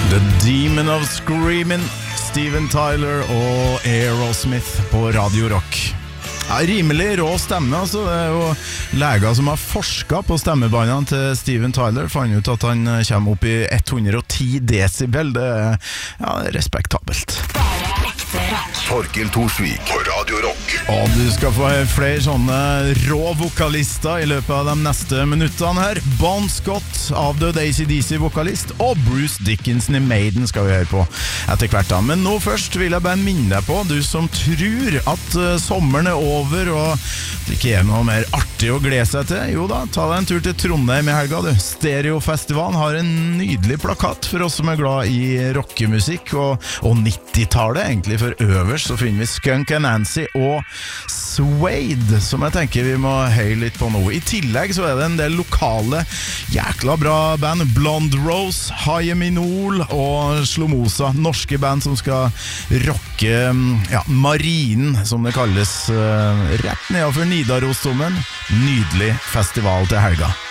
The Demon of Screaming, Steven Tyler og Aerosmith på Radio Rock. Ja, rimelig rå stemme, altså. Det er jo leger som har forsket på stemmebåndene til Steven Tyler, fant ut at han kommer opp i 110 decibel. Det er respektabelt. Torkel Thorsvik på Radio Rock. Og du skal få flere sånne rå vokalister i løpet av de neste minuttene her. Bon Scott, avdød AC/DC-vokalist, og Bruce Dickinson i Maiden skal vi høre på etter hvert da. Men nå først vil jeg bare minne deg på, du som tror at sommeren er over og det ikke er noe mer artig å glede seg til, jo da, ta deg en tur til Trondheim i helga du. Stereofestivalen har en nydelig plakat for oss som er glad i rockemusikk og 90-tallet egentlig, for øverst så finner vi Skunk Anansie og Suede, som jeg tenker vi må høye litt på nå. I tillegg så er det en del lokale jækla bra band, Blonde Rose, Hayeminol og Slomosa, norske band som skal rocke Marinen, som det kalles, rett nedenfor Nidarosdomen. Nydelig festival til helga.